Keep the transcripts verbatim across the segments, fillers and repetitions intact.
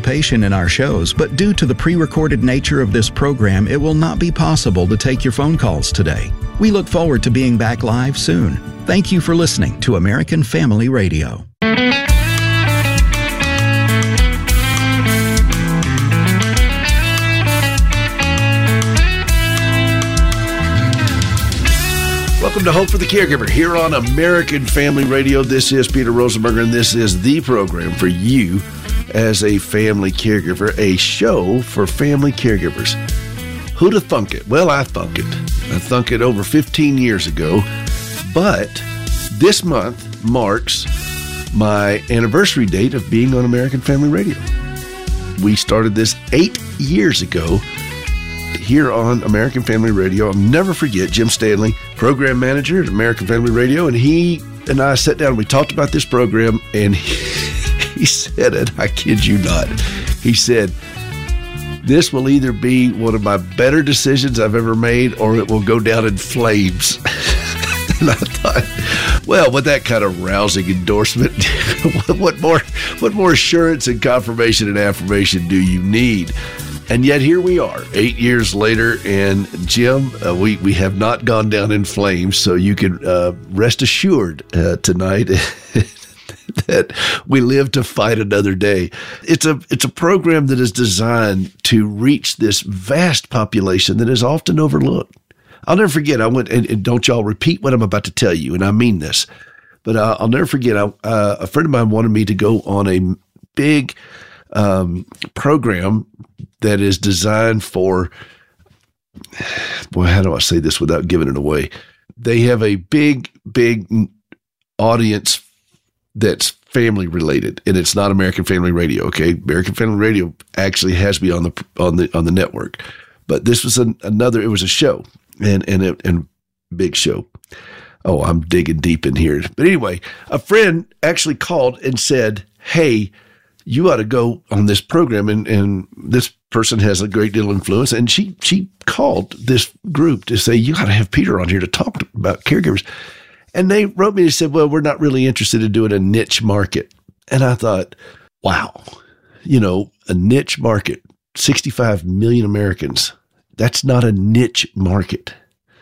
participation in our shows, but due to the pre-recorded nature of this program, it will not be possible to take your phone calls today. We look forward to being back live soon. Thank you for listening to American Family Radio. Welcome to Hope for the Caregiver here on American Family Radio. This is Peter Rosenberger, and this is the program for you as a family caregiver, a show for family caregivers. Who'd have thunk it? Well, I thunk it. I thunk it over fifteen years ago, but this month marks my anniversary date of being on American Family Radio. We started this eight years ago here on American Family Radio. I'll never forget Jim Stanley, program manager at American Family Radio, and he and I sat down and we talked about this program, and he, he said it, I kid you not, he said, this will either be one of my better decisions I've ever made, or it will go down in flames. And I thought, well, with that kind of rousing endorsement, what more, what more assurance and confirmation and affirmation do you need? And yet here we are, eight years later, and Jim, uh, we, we have not gone down in flames, so you can uh, rest assured uh, tonight that we live to fight another day. It's a it's a program that is designed to reach this vast population that is often overlooked. I'll never forget, I went, and, and don't y'all repeat what I'm about to tell you, and I mean this, but uh, I'll never forget, I, uh, a friend of mine wanted me to go on a big um, program that is designed for, boy, how do I say this without giving it away? They have a big, big audience that's family related, and it's not American Family Radio. Okay, American Family Radio actually has me on the on the on the network, but this was an, another. It was a show, and and it, and big show. Oh, I'm digging deep in here. But anyway, a friend actually called and said, "Hey, you ought to go on this program," and, and this person has a great deal of influence. And she she called this group to say, you got to have Peter on here to talk about caregivers. And they wrote me and said, well, we're not really interested in doing a niche market. And I thought, wow, you know, a niche market, sixty-five million Americans, that's not a niche market.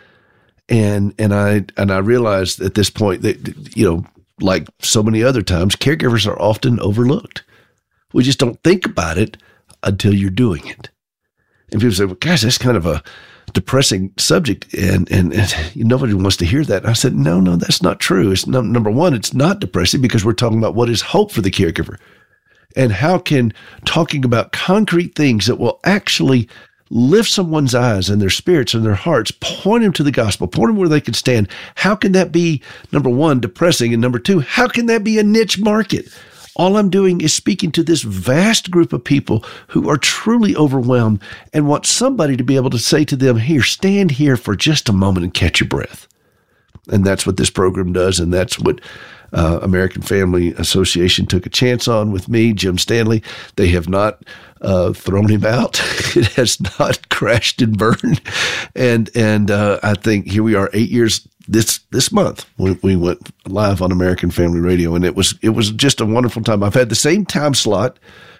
And and I and I realized at this point that, you know, like so many other times, caregivers are often overlooked. We just don't think about it until you're doing it. And people say, well, gosh, that's kind of a depressing subject, and, and, and nobody wants to hear that. And I said, no, no, that's not true. It's no, number one, it's not depressing because we're talking about what is hope for the caregiver. And how can talking about concrete things that will actually lift someone's eyes and their spirits and their hearts, point them to the gospel, point them where they can stand. How can that be, number one, depressing? And number two, how can that be a niche market? All I'm doing is speaking to this vast group of people who are truly overwhelmed and want somebody to be able to say to them, here, stand here for just a moment and catch your breath. And that's what this program does. And that's what uh, American Family Association took a chance on with me, Jim Stanley. They have not uh, thrown him out. It has not crashed and burned. And and uh, I think here we are eight years This this month, we, we went live on American Family Radio, and it was it was just a wonderful time. I've had the same time slot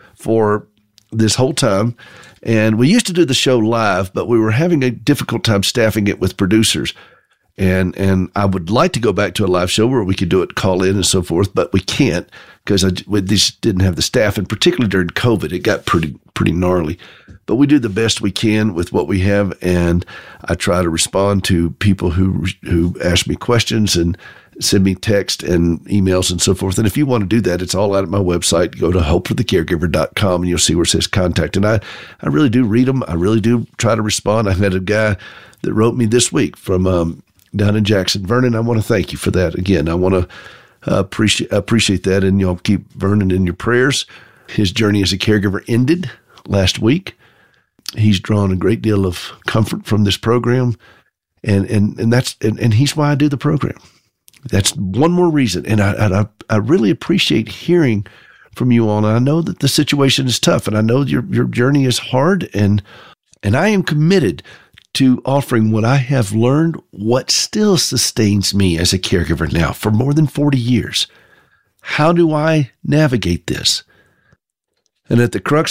for this whole time, and we used to do the show live, but we were having a difficult time staffing it with producers. And and I would like to go back to a live show where we could do it, call in and so forth, but we can't because I we just didn't have the staff, and particularly during COVID, it got pretty pretty gnarly. But we do the best we can with what we have, and I try to respond to people who who ask me questions and send me text and emails and so forth. And if you want to do that, it's all out at my website. Go to hope for the caregiver dot com, and you'll see where it says contact. And I, I really do read them. I really do try to respond. I had a guy that wrote me this week from um, down in Jackson. Vernon, I want to thank you for that. Again, I want to uh, appreciate appreciate that, and y'all keep Vernon in your prayers. His journey as a caregiver ended last week. He's drawn a great deal of comfort from this program, and and and that's and, and he's why I do the program. That's one more reason, and I and I, I really appreciate hearing from you all. And I know that the situation is tough, and I know your your journey is hard, and and I am committed to offering what I have learned, what still sustains me as a caregiver now for more than forty years. How do I navigate this? And at the crux